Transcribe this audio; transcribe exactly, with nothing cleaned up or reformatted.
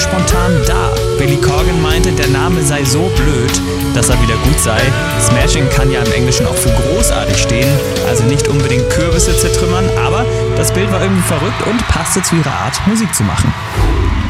spontan da. Billy Corgan meinte, der Name sei so blöd, dass er wieder gut sei. Smashing kann ja im Englischen auch für großartig stehen, also nicht unbedingt Kürbisse zertrümmern, aber das Bild war irgendwie verrückt und passte zu ihrer Art, Musik zu machen.